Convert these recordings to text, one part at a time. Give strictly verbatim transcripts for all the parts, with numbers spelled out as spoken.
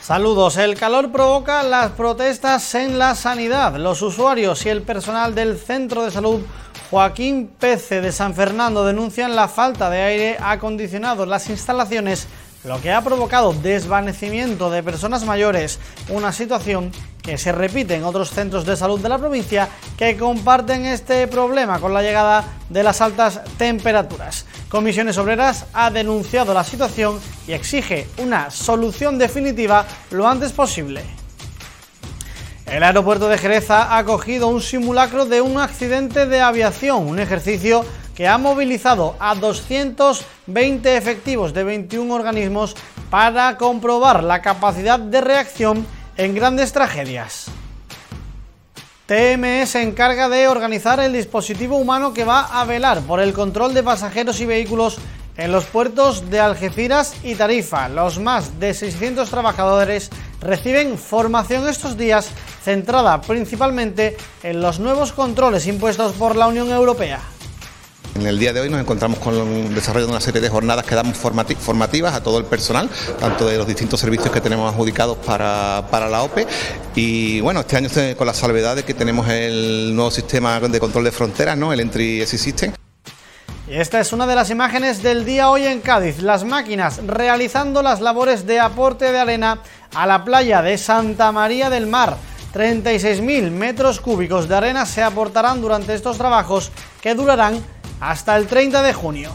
Saludos. El calor provoca las protestas en la sanidad. Los usuarios y el personal del Centro de Salud Joaquín Pece de San Fernando denuncian la falta de aire acondicionado en las instalaciones, lo que ha provocado desvanecimiento de personas mayores, una situación que se repite en otros centros de salud de la provincia que comparten este problema con la llegada de las altas temperaturas. Comisiones Obreras ha denunciado la situación y exige una solución definitiva lo antes posible. El aeropuerto de Jerez ha acogido un simulacro de un accidente de aviación, un ejercicio que ha movilizado a doscientos veinte efectivos de veintiún organismos para comprobar la capacidad de reacción en grandes tragedias. T M E se encarga de organizar el dispositivo humano que va a velar por el control de pasajeros y vehículos en los puertos de Algeciras y Tarifa. Los más de seiscientos trabajadores reciben formación estos días centrada principalmente en los nuevos controles impuestos por la Unión Europea. En el día de hoy nos encontramos con el desarrollo de una serie de jornadas que damos formati- formativas a todo el personal, tanto de los distintos servicios que tenemos adjudicados para, para la O P E. Y bueno, este año con la salvedad de que tenemos el nuevo sistema de control de fronteras, ¿no? El Entry Exit System. Y esta es una de las imágenes del día hoy en Cádiz, las máquinas realizando las labores de aporte de arena a la playa de Santa María del Mar. treinta y seis mil metros cúbicos de arena se aportarán durante estos trabajos que durarán hasta el treinta de junio.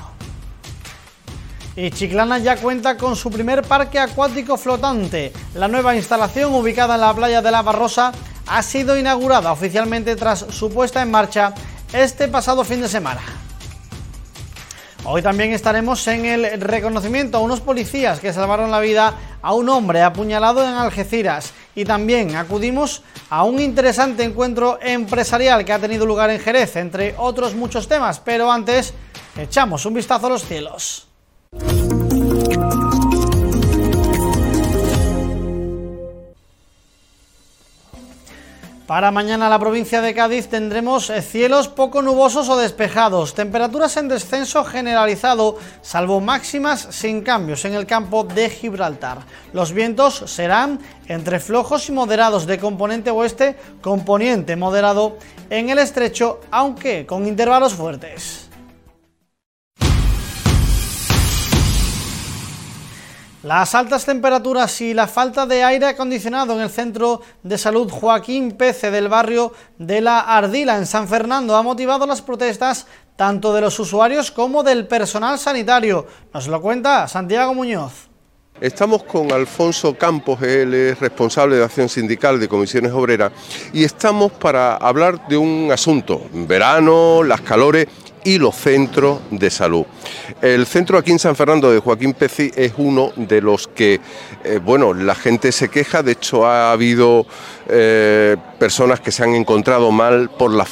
Y Chiclana ya cuenta con su primer parque acuático flotante. La nueva instalación, ubicada en la playa de la Barrosa, ha sido inaugurada oficialmente tras su puesta en marcha este pasado fin de semana. Hoy también estaremos en el reconocimiento a unos policías que salvaron la vida a un hombre apuñalado en Algeciras, y también acudimos a un interesante encuentro empresarial que ha tenido lugar en Jerez, entre otros muchos temas, pero antes echamos un vistazo a los cielos. Para mañana la provincia de Cádiz tendremos cielos poco nubosos o despejados, temperaturas en descenso generalizado, salvo máximas sin cambios en el campo de Gibraltar. Los vientos serán entre flojos y moderados de componente oeste, componente moderado en el estrecho, aunque con intervalos fuertes. Las altas temperaturas y la falta de aire acondicionado en el Centro de Salud Joaquín Pece del barrio de la Ardila en San Fernando ha motivado las protestas tanto de los usuarios como del personal sanitario. Nos lo cuenta Santiago Muñoz. Estamos con Alfonso Campos, él es responsable de acción sindical de Comisiones Obreras, y estamos para hablar de un asunto: verano, las calores y los centros de salud. El centro aquí en San Fernando de Joaquín Pece es uno de los que, eh, bueno, la gente se queja. De hecho, ha habido eh, personas que se han encontrado mal por la